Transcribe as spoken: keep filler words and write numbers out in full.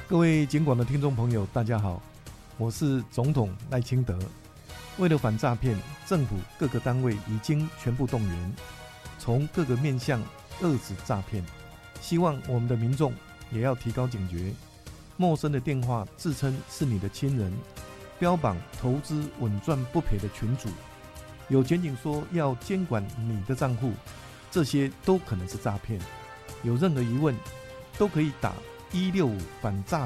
各位警广的听众朋友，大家好，我是总统赖清德。为了反诈骗，政府各个单位已经全部动员，从各个面向遏止诈骗。希望我们的民众也要提高警觉，陌生的电话自称是你的亲人，标榜投资稳赚不赔的群组，有检警说要监管你的账户，这些都可能是诈骗。有任何疑问，都可以打一六五反诈